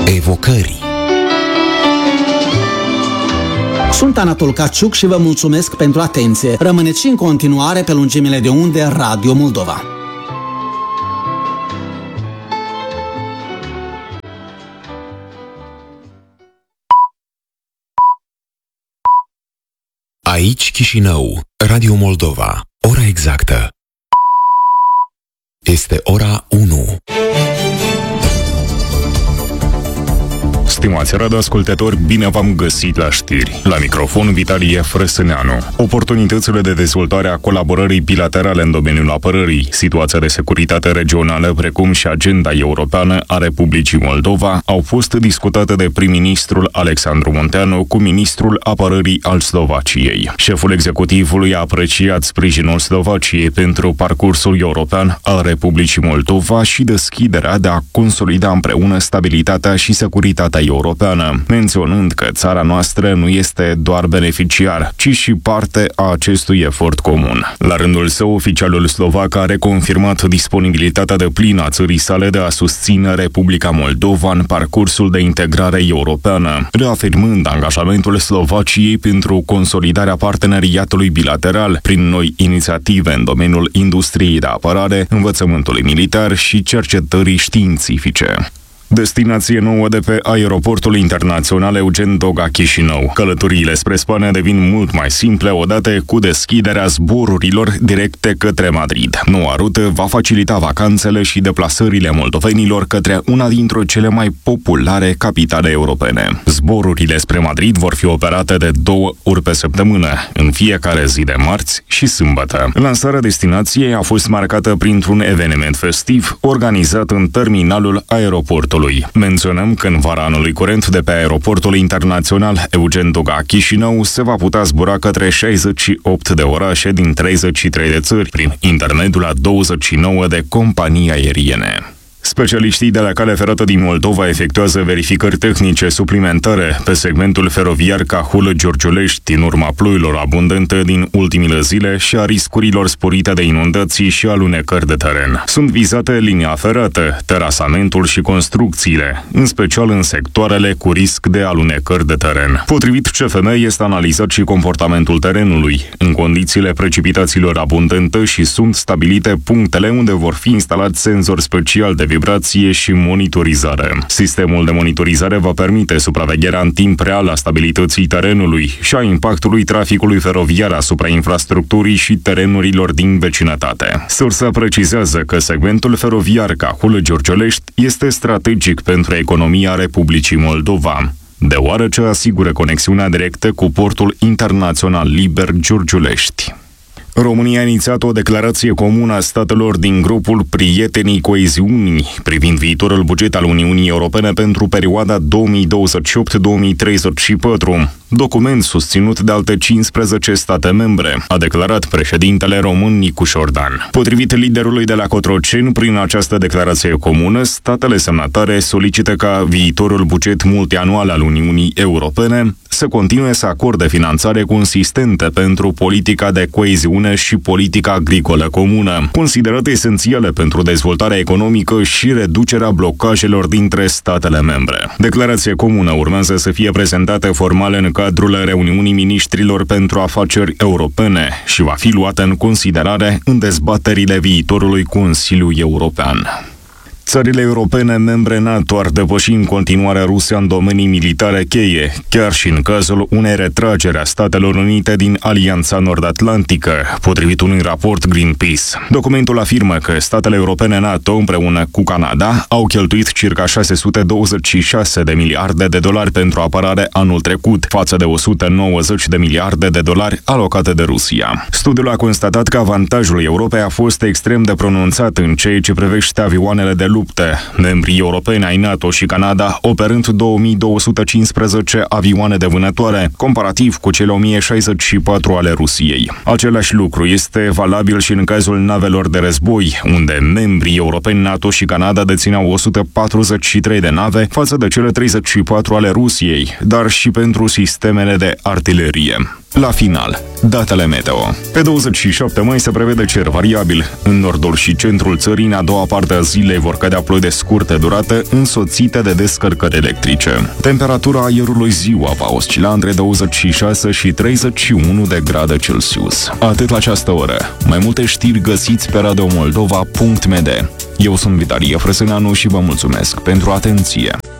Evocări. Sunt Anatol Caciuc și vă mulțumesc pentru atenție. Rămâneți în continuare pe lungimile de unde Radio Moldova. Aici Chișinău, Radio Moldova. Ora exactă este ora 1. Stimați radioascultători, bine v-am găsit la știri. La microfon Vitalie Frăsâneanu. Oportunitățile de dezvoltare a colaborării bilaterale în domeniul apărării, situația de securitate regională, precum și agenda europeană a Republicii Moldova au fost discutate de prim-ministrul Alexandru Munteanu cu ministrul apărării al Slovaciei. Șeful executivului a apreciat sprijinul Slovaciei pentru parcursul european al Republicii Moldova și deschiderea de a consolida împreună stabilitatea și securitatea europeană, menționând că țara noastră nu este doar beneficiar, ci și parte a acestui efort comun. La rândul său, oficialul slovac a reconfirmat disponibilitatea deplină a țării sale de a susține Republica Moldova în parcursul de integrare europeană, reafirmând angajamentul Slovaciei pentru consolidarea parteneriatului bilateral prin noi inițiative în domeniul industriei de apărare, învățământului militar și cercetării științifice. Destinație nouă de pe aeroportul internațional Eugen Doga Chișinău. Călătoriile spre Spania devin mult mai simple odată cu deschiderea zborurilor directe către Madrid. Noua rută va facilita vacanțele și deplasările moldovenilor către una dintre cele mai populare capitale europene. Zborurile spre Madrid vor fi operate de 2 ori pe săptămână, în fiecare zi de marți și sâmbătă. Lansarea destinației a fost marcată printr-un eveniment festiv organizat în terminalul aeroportului. Menționăm că în vara anului curent de pe aeroportul internațional Eugen Doga Chișinău se va putea zbura către 68 de orașe din 33 de țări prin intermediul a 29 de companii aeriene. Specialiștii de la Calea Ferată din Moldova efectuează verificări tehnice suplimentare pe segmentul feroviar Cahul-Giurgiulești în urma ploilor abundente din ultimele zile și a riscurilor sporite de inundații și alunecări de teren. Sunt vizate linia ferată, terasamentul și construcțiile, în special în sectoarele cu risc de alunecări de teren. Potrivit CFM, este analizat și comportamentul terenului, în condițiile precipitațiilor abundente și sunt stabilite punctele unde vor fi instalați senzori special de vibrație și monitorizare. Sistemul de monitorizare va permite supravegherea în timp real a stabilității terenului și a impactului traficului feroviar asupra infrastructurii și terenurilor din vecinătate. Sursa precizează că segmentul feroviar Cahul-Giurgiulești este strategic pentru economia Republicii Moldova, deoarece asigură conexiunea directă cu portul internațional liber Giurgiulești. România a inițiat o declarație comună a statelor din grupul Prietenii Coeziunii privind viitorul buget al Uniunii Europene pentru perioada 2028-2034, document susținut de alte 15 state membre, a declarat președintele român Nicu Șordan. Potrivit liderului de la Cotroceni, prin această declarație comună, statele semnatare solicită ca viitorul buget multianual al Uniunii Europene să continue să acorde finanțare consistentă pentru politica de coeziune și politica agricolă comună, considerate esențiale pentru dezvoltarea economică și reducerea blocajelor dintre statele membre. Declarația comună urmează să fie prezentată formal în cadrul reuniunii miniștrilor pentru afaceri europene și va fi luată în considerare în dezbaterile viitorului Consiliu European. Țările europene membre NATO ar depăși în continuare Rusia în domenii militare cheie, chiar și în cazul unei retrageri a Statelor Unite din Alianța Nord-Atlantică, potrivit unui raport Greenpeace. Documentul afirmă că statele europene NATO, împreună cu Canada, au cheltuit circa 626 de miliarde de dolari pentru apărare anul trecut, față de 190 de miliarde de dolari alocate de Rusia. Studiul a constatat că avantajul Europei a fost extrem de pronunțat în ceea ce privește avioanele de lupte, membrii europeni ai NATO și Canada operând 2215 avioane de vânătoare, comparativ cu cele 1064 ale Rusiei. Același lucru este valabil și în cazul navelor de război, unde membrii europeni NATO și Canada dețineau 143 de nave față de cele 34 ale Rusiei, dar și pentru sistemele de artilerie. La final, datele meteo. Pe 27 mai se prevede cer variabil. În nordul și centrul țării, în a doua parte a zilei vor cădea ploi de scurtă durată, însoțite de descărcări electrice. Temperatura aerului ziua va oscila între 26 și 31 de grade Celsius. Atât la această oră. Mai multe știri găsiți pe radiomoldova.md. Eu sunt Vitalie Frăsâneanu și vă mulțumesc pentru atenție.